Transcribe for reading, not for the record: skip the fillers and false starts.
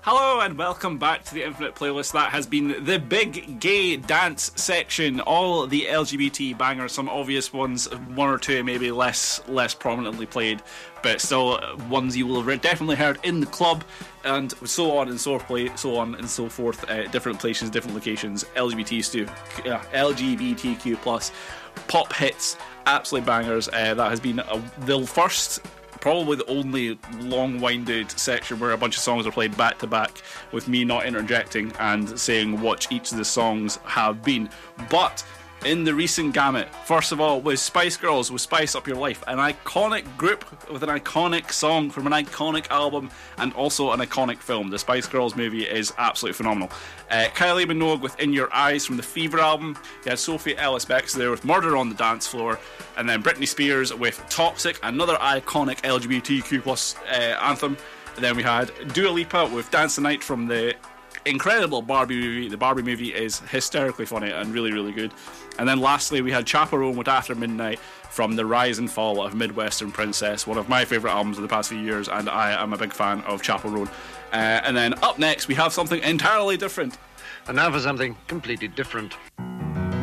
Hello and welcome back to the Infinite Playlist. That has been the big gay dance section, all the LGBT bangers, some obvious ones, one or two maybe less prominently played, but still ones you will have definitely heard in the club, and so on and so forth, different places, different locations, LGBTQ plus pop hits, absolute bangers. That has been the first, probably the only long-winded section where a bunch of songs are played back to back with me not interjecting and saying what each of the songs have been. But in the recent gamut, first of all, was Spice Girls with Spice Up Your Life, an iconic group with an iconic song from an iconic album and also an iconic film. The Spice Girls movie is absolutely phenomenal. Kylie Minogue with In Your Eyes from the Fever album. You had Sophie Ellis-Bextor there with Murder on the Dance Floor, and then Britney Spears with Toxic, another iconic LGBTQ plus anthem. And then we had Dua Lipa with Dance the Night from the incredible Barbie movie. The Barbie movie is hysterically funny and really, really good. And then lastly, we had Chaperone with After Midnight from the Rise and Fall of Midwestern Princess, one of my favourite albums of the past few years, and I am a big fan of Chaperone. And then up next, we have something entirely different. And now for something completely different.